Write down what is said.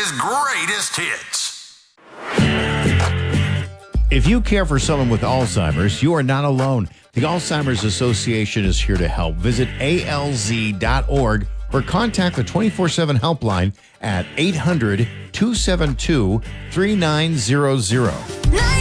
America's greatest hits. If you care for someone with Alzheimer's, you are not alone. The Alzheimer's Association is here to help. Visit alz.org or contact the 24/7 helpline at 800-272-3900.